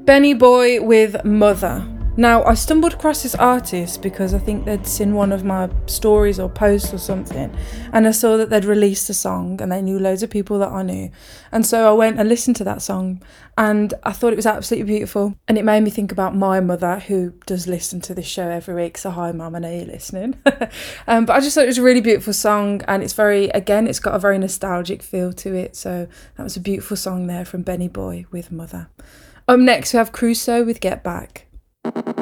Benny Boy with Mother. Now, I stumbled across this artist because I think they'd seen one of my stories or posts or something, and I saw that they'd released a song and they knew loads of people that I knew. And so I went and listened to that song and I thought it was absolutely beautiful. And it made me think about my mother, who does listen to this show every week. So hi, Mum, I know you're listening. But I just thought it was a really beautiful song, and it's got a very nostalgic feel to it. So that was a beautiful song there from Benny Boy with Mother. Up next, we have Crusoe with Get Back.